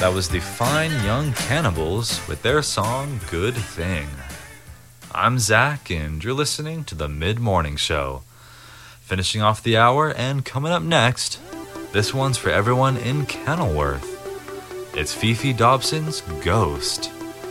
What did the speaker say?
That was the Fine Young Cannibals with their song Good Thing. I'm Zach, and you're listening to the Mid-Morning Show. Finishing off the hour, and coming up next, this one's for everyone in Kenilworth. It's Fifi Dobson's Ghost.